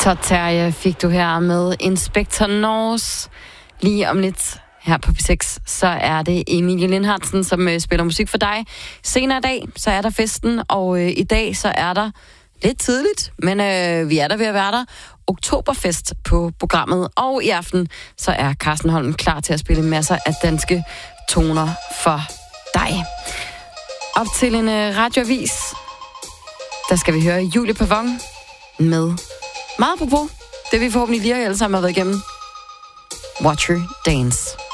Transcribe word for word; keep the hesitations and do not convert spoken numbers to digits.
Så Terje fik du her med Inspector Norse. Lige om lidt her på P seks, så er det Emilie Lindhartsen, som øh, spiller musik for dig. Senere i dag, så er der festen, og øh, i dag, så er der lidt tidligt, men øh, vi er der ved at være der. Oktoberfest på programmet, og i aften, så er Carsten Holm klar til at spille masser af danske toner for dig. Op til en øh, radioavis, der skal vi høre Julie Pavon med meget apropos det vi forhåbentlig lige alle sammen har været igennem. Watch her dance.